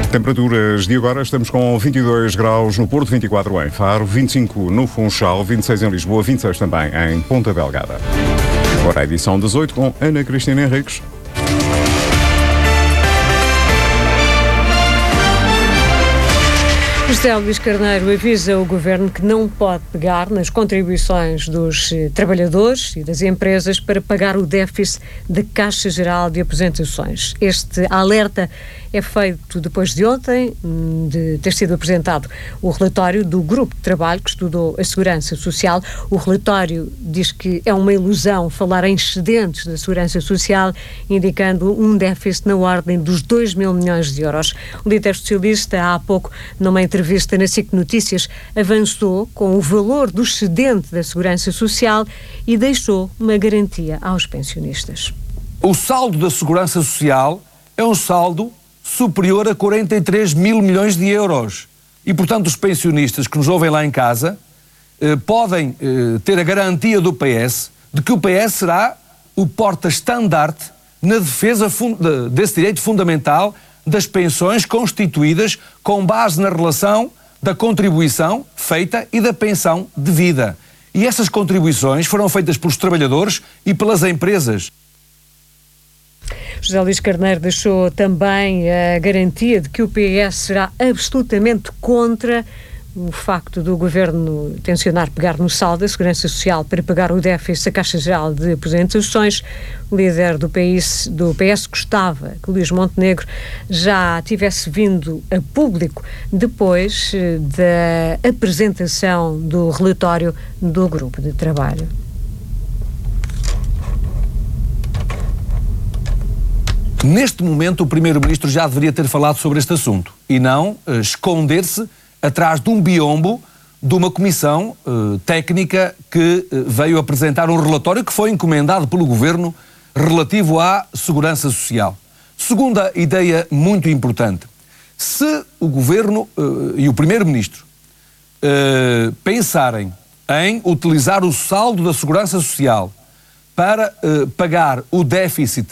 Temperaturas de agora, estamos com 22 graus no Porto, 24 em Faro, 25 no Funchal, 26 em Lisboa, 26 também em Ponta Delgada. Agora a edição 18 com Ana Cristina Henriques. José Luís Carneiro avisa o Governo que não pode pegar nas contribuições dos trabalhadores e das empresas para pagar o déficit da Caixa Geral de Aposentações. Este alerta é feito depois de ontem de ter sido apresentado o relatório do Grupo de Trabalho que estudou a Segurança Social. O relatório diz que é uma ilusão falar em excedentes da Segurança Social, indicando um déficit na ordem dos 2 mil milhões de euros. O líder socialista, há pouco, numa entrevista na SIC Notícias, avançou com o valor do excedente da Segurança Social e deixou uma garantia aos pensionistas. O saldo da Segurança Social é um saldo superior a 43 mil milhões de euros. E, portanto, os pensionistas que nos ouvem lá em casa podem ter a garantia do PS de que o PS será o porta-estandarte na defesa desse direito fundamental das pensões constituídas com base na relação da contribuição feita e da pensão devida. E essas contribuições foram feitas pelos trabalhadores e pelas empresas. José Luís Carneiro deixou também a garantia de que o PS será absolutamente contra o facto do Governo tencionar pegar no saldo da Segurança Social para pagar o déficit da Caixa Geral de Aposentações. O líder do PS gostava que Luís Montenegro já tivesse vindo a público depois da apresentação do relatório do Grupo de Trabalho. Neste momento, o Primeiro-Ministro já deveria ter falado sobre este assunto e não esconder-se atrás de um biombo de uma comissão técnica que veio apresentar um relatório que foi encomendado pelo Governo relativo à Segurança Social. Segunda ideia muito importante. Se o Governo e o Primeiro-Ministro pensarem em utilizar o saldo da Segurança Social para pagar o déficit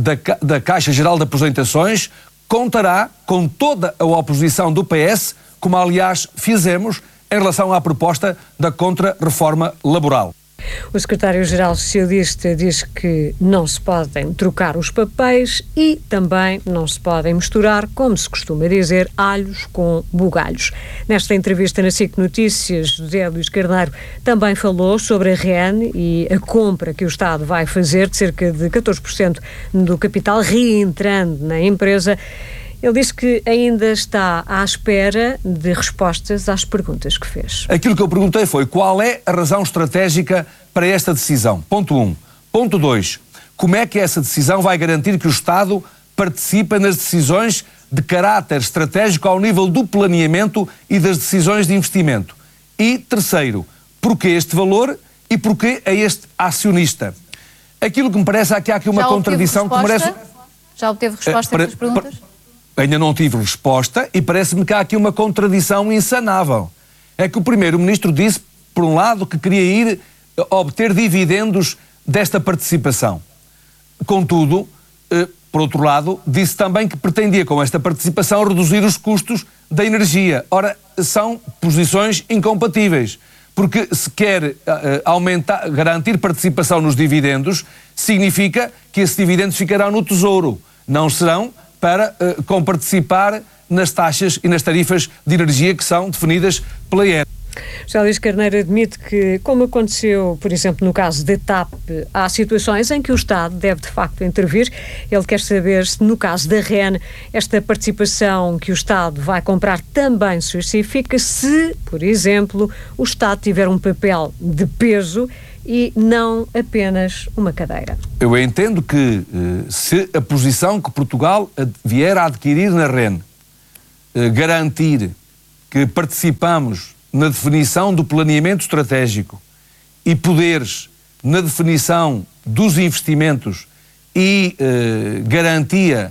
da Caixa Geral de Aposentações, contará com toda a oposição do PS, como aliás fizemos em relação à proposta da contra-reforma laboral. O secretário-geral socialista diz que não se podem trocar os papéis e também não se podem misturar, como se costuma dizer, alhos com bugalhos. Nesta entrevista na SIC Notícias, José Luís Carneiro também falou sobre a REN e a compra que o Estado vai fazer de cerca de 14% do capital, reentrando na empresa. Ele disse que ainda está à espera de respostas às perguntas que fez. Aquilo que eu perguntei foi qual é a razão estratégica para esta decisão. Ponto 1. Ponto 2. Como é que essa decisão vai garantir que o Estado participa nas decisões de caráter estratégico ao nível do planeamento e das decisões de investimento? E terceiro, porquê este valor e porquê a este acionista? Aquilo que me parece é que há aqui uma contradição que merece... Já obteve resposta a estas perguntas? Ainda não tive resposta e parece-me que há aqui uma contradição insanável. É que o Primeiro-Ministro disse, por um lado, que queria ir obter dividendos desta participação. Contudo, por outro lado, disse também que pretendia, com esta participação, reduzir os custos da energia. Ora, são posições incompatíveis, porque se quer garantir participação nos dividendos, significa que esses dividendos ficarão no Tesouro, não serão para comparticipar nas taxas e nas tarifas de energia que são definidas pela IER. José Luís Carneiro admite que, como aconteceu, por exemplo, no caso da TAP, há situações em que o Estado deve, de facto, intervir. Ele quer saber se, no caso da REN, esta participação que o Estado vai comprar também se justifica se, por exemplo, o Estado tiver um papel de peso e não apenas uma cadeira. Eu entendo que se a posição que Portugal vier a adquirir na REN garantir que participamos na definição do planeamento estratégico e poderes na definição dos investimentos e garantia,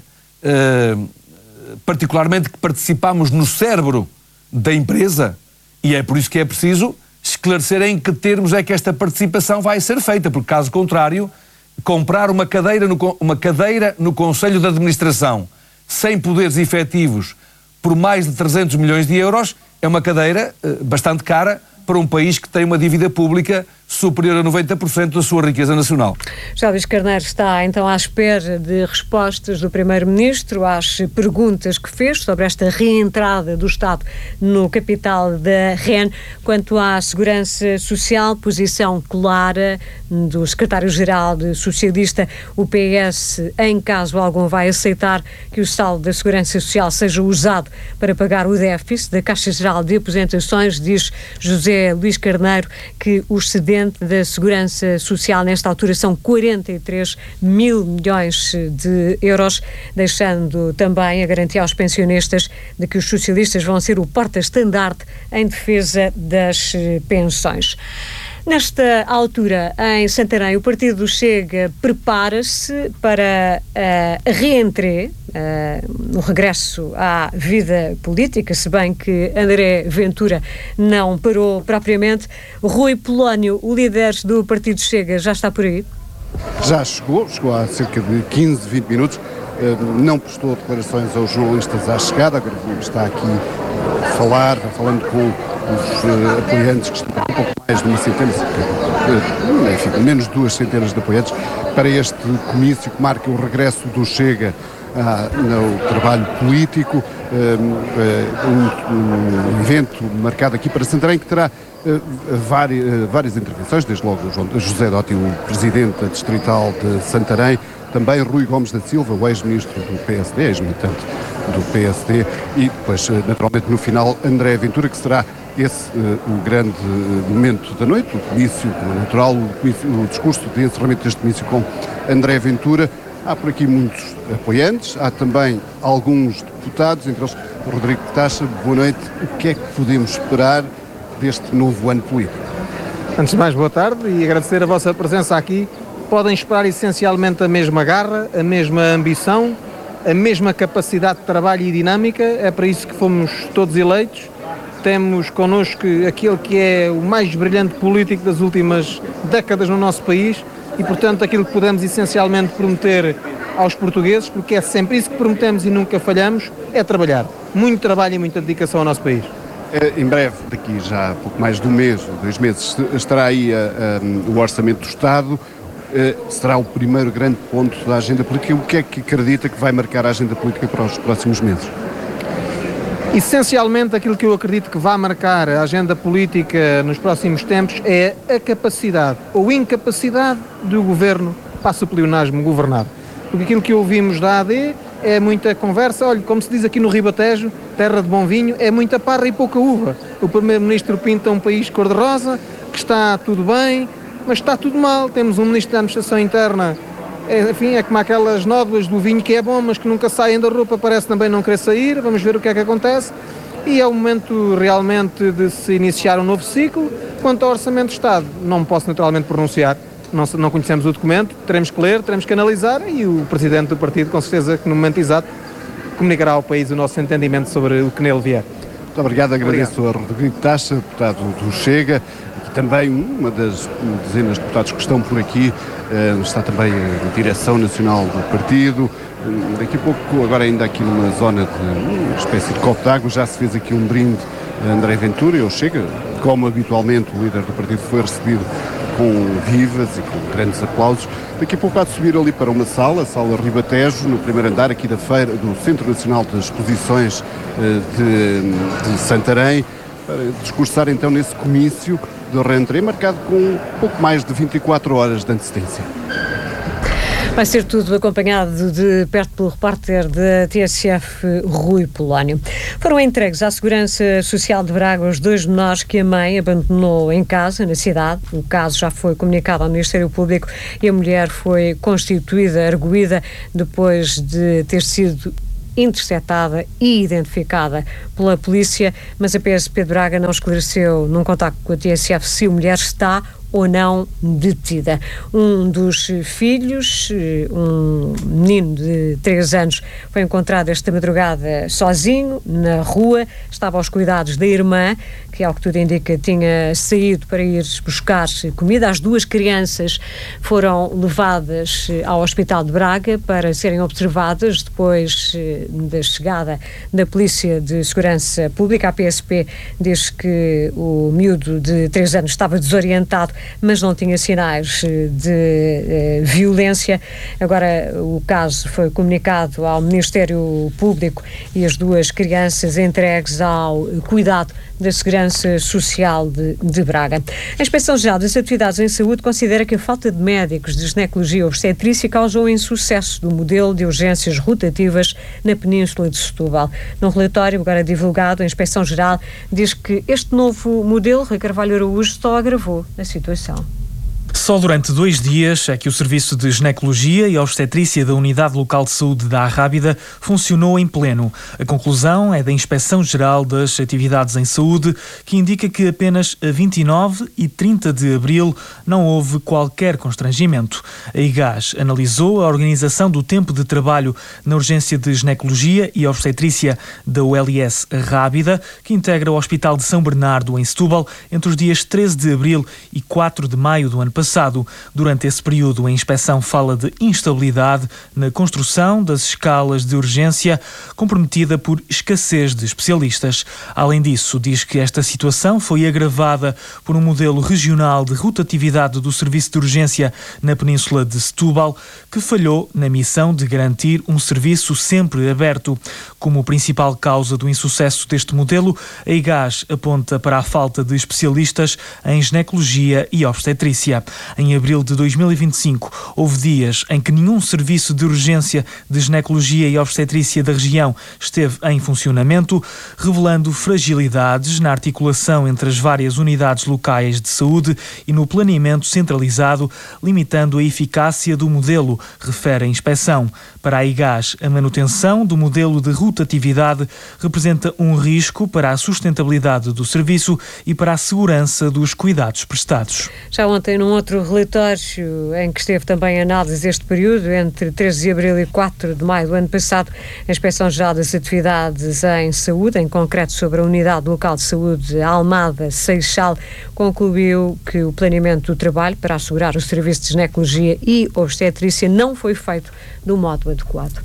particularmente que participamos no cérebro da empresa, e é por isso que é preciso esclarecer em que termos é que esta participação vai ser feita, porque caso contrário, comprar uma cadeira no Conselho de Administração sem poderes efetivos por mais de 300 milhões de euros, é uma cadeira bastante cara para um país que tem uma dívida pública superior a 90% da sua riqueza nacional. José Luís Carneiro está então à espera de respostas do Primeiro-Ministro às perguntas que fez sobre esta reentrada do Estado no capital da REN. Quanto à Segurança Social, posição clara do Secretário-Geral Socialista, o PS, em caso algum, vai aceitar que o saldo da Segurança Social seja usado para pagar o déficit da Caixa Geral de Aposentações. Diz José Luís Carneiro que o excedente da Segurança Social nesta altura são 43 mil milhões de euros, deixando também a garantia aos pensionistas de que os socialistas vão ser o porta-estandarte em defesa das pensões. Nesta altura, em Santarém, o partido Chega prepara-se para a reentrée, no regresso à vida política, se bem que André Ventura não parou propriamente. Rui Polónio, o líder do partido Chega, já está por aí? Já chegou há cerca de 15, 20 minutos. Não prestou declarações aos jornalistas à chegada, agora está aqui falando com os apoiantes, que estão um pouco mais de uma centena, enfim, menos de 2 centenas de apoiantes, para este comício que marca o regresso do Chega no trabalho político, um evento marcado aqui para Santarém que terá várias intervenções, desde logo José Dótio, o presidente distrital de Santarém, também Rui Gomes da Silva, o ex-ministro do PSD, ex-militante do PSD, e depois, naturalmente, no final, André Ventura, que será esse o grande momento da noite, o comício, como é natural, o discurso de encerramento deste comício com André Ventura. Há por aqui muitos apoiantes, há também alguns deputados, entre eles Rodrigo Tacha. Boa noite. O que é que podemos esperar deste novo ano político? Antes de mais, boa tarde e agradecer a vossa presença aqui. Podem esperar essencialmente a mesma garra, a mesma ambição, a mesma capacidade de trabalho e dinâmica. É para isso que fomos todos eleitos. Temos connosco aquele que é o mais brilhante político das últimas décadas no nosso país e, portanto, aquilo que podemos essencialmente prometer aos portugueses, porque é sempre isso que prometemos e nunca falhamos, é trabalhar. Muito trabalho e muita dedicação ao nosso país. Em breve, daqui já há pouco mais de um mês, 2 meses, estará aí o Orçamento do Estado. Será o primeiro grande ponto da agenda política. O que é que acredita que vai marcar a agenda política para os próximos meses? Essencialmente, aquilo que eu acredito que vai marcar a agenda política nos próximos tempos é a capacidade ou incapacidade do governo, passa o pleonasmo, governar. Porque aquilo que ouvimos da AD é muita conversa, olha, como se diz aqui no Ribatejo, terra de bom vinho, é muita parra e pouca uva. O Primeiro-Ministro pinta um país cor-de-rosa, que está tudo bem, mas está tudo mal. Temos um Ministro da Administração Interna, enfim, é como aquelas nódoas do vinho que é bom, mas que nunca saem da roupa, parece também não querer sair. Vamos ver o que é que acontece. E é o momento realmente de se iniciar um novo ciclo. Quanto ao Orçamento do Estado, não me posso naturalmente pronunciar. Não conhecemos o documento, teremos que ler, teremos que analisar e o Presidente do Partido, com certeza que no momento exato, comunicará ao país o nosso entendimento sobre o que nele vier. Muito obrigado, agradeço a Rodrigo Tacha, deputado do Chega, e também uma das dezenas de deputados que estão por aqui, está também a Direção Nacional do Partido. Daqui a pouco, agora ainda aqui numa zona de uma espécie de copo d'água, já se fez aqui um brinde a André Ventura, eu Chega, como habitualmente o líder do partido foi recebido com vivas e com grandes aplausos. Daqui a pouco há de subir ali para uma sala, a Sala Ribatejo, no primeiro andar aqui da feira do Centro Nacional de Exposições de Santarém, para discursar então nesse comício de reentrée, marcado com pouco mais de 24 horas de antecedência. Vai ser tudo acompanhado de perto pelo repórter da TSF, Rui Polónio. Foram entregues à Segurança Social de Braga os 2 menores que a mãe abandonou em casa, na cidade. O caso já foi comunicado ao Ministério Público e a mulher foi constituída, arguída, depois de ter sido interceptada e identificada pela polícia, mas a PSP de Braga não esclareceu num contacto com a TSF se a mulher está ou não detida. Um dos filhos, um menino de 3 anos, foi encontrado esta madrugada sozinho na rua, estava aos cuidados da irmã, que, ao que tudo indica, tinha saído para ir buscar comida. As 2 crianças foram levadas ao Hospital de Braga para serem observadas depois da chegada da Polícia de Segurança Pública. A PSP diz que o miúdo de 3 anos estava desorientado, mas não tinha sinais de violência. Agora o caso foi comunicado ao Ministério Público e as 2 crianças entregues ao cuidado da Segurança Social de Braga. A Inspeção-Geral das Atividades em Saúde considera que a falta de médicos de ginecologia e obstetrícia causou o insucesso do modelo de urgências rotativas na Península de Setúbal. Num relatório agora divulgado, a Inspeção-Geral diz que este novo modelo, Rui Carvalho Araújo, só agravou a situação. Só durante 2 dias é que o Serviço de Ginecologia e Obstetrícia da Unidade Local de Saúde da Arrábida funcionou em pleno. A conclusão é da Inspeção-Geral das Atividades em Saúde, que indica que apenas a 29 e 30 de abril não houve qualquer constrangimento. A IGAS analisou a organização do tempo de trabalho na Urgência de Ginecologia e Obstetrícia da ULS Arrábida, que integra o Hospital de São Bernardo, em Setúbal, entre os dias 13 de abril e 4 de maio do ano passado. Durante esse período, a inspeção fala de instabilidade na construção das escalas de urgência, comprometida por escassez de especialistas. Além disso, diz que esta situação foi agravada por um modelo regional de rotatividade do serviço de urgência na Península de Setúbal, que falhou na missão de garantir um serviço sempre aberto. Como principal causa do insucesso deste modelo, a IGAS aponta para a falta de especialistas em ginecologia e obstetrícia. Em abril de 2025, houve dias em que nenhum serviço de urgência de ginecologia e obstetrícia da região esteve em funcionamento, revelando fragilidades na articulação entre as várias unidades locais de saúde e no planeamento centralizado, limitando a eficácia do modelo, refere a inspeção. Para a IGAS, a manutenção do modelo de rotatividade representa um risco para a sustentabilidade do serviço e para a segurança dos cuidados prestados. Já ontem, num outro relatório em que esteve também a análise deste período, entre 13 de abril e 4 de maio do ano passado, a Inspeção-Geral das Atividades em Saúde, em concreto sobre a Unidade Local de Saúde Almada Seixal, concluiu que o planeamento do trabalho para assegurar o serviço de ginecologia e obstetrícia não foi feito do modo adequado.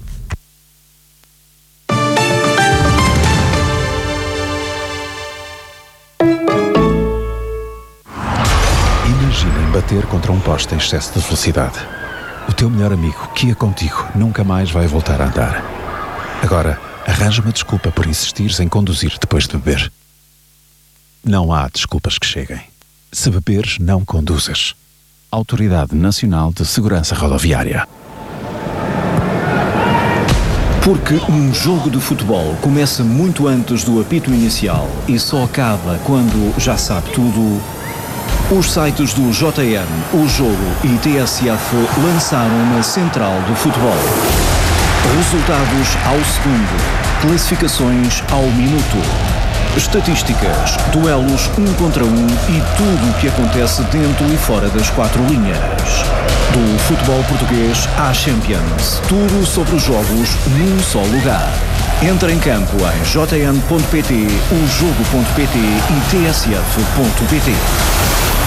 Imaginem bater contra um poste em excesso de velocidade. O teu melhor amigo, que ia contigo, nunca mais vai voltar a andar. Agora, arranja uma desculpa por insistires em conduzir depois de beber. Não há desculpas que cheguem. Se beberes, não conduzas. Autoridade Nacional de Segurança Rodoviária. Porque um jogo de futebol começa muito antes do apito inicial e só acaba quando já sabe tudo, os sites do JN, O Jogo e TSF lançaram uma central do futebol. Resultados ao segundo, classificações ao minuto, estatísticas, duelos 1 contra 1 e tudo o que acontece dentro e fora das 4 linhas. Do futebol português à Champions, tudo sobre os jogos num só lugar. Entra em campo em jn.pt, ojogo.pt e tsf.pt.